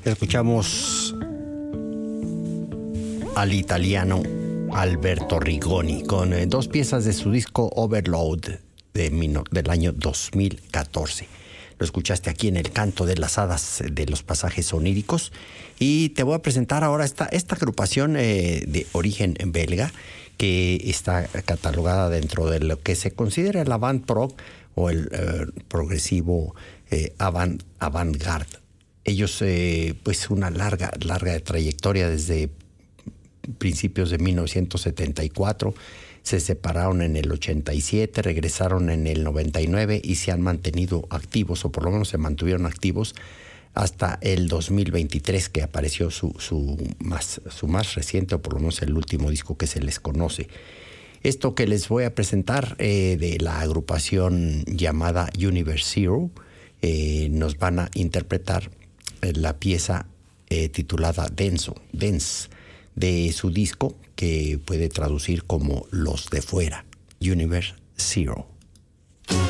Escuchamos al italiano Alberto Rigoni con dos piezas de su disco Overload del año 2014. Lo escuchaste aquí en el Canto de las Hadas de los Pasajes Oníricos. Y te voy a presentar ahora esta agrupación de origen belga que está catalogada dentro de lo que se considera el avant-prog o el progresivo avant-garde. Ellos, pues una larga trayectoria desde principios de 1974, se separaron en el 87, regresaron en el 99 y se han mantenido activos, o por lo menos se mantuvieron activos hasta el 2023, que apareció su más reciente, o por lo menos el último disco que se les conoce. Esto que les voy a presentar de la agrupación llamada Universe Zero, nos van a interpretar la pieza titulada Dense, de su disco que puede traducir como Los de Fuera, Universe Zero.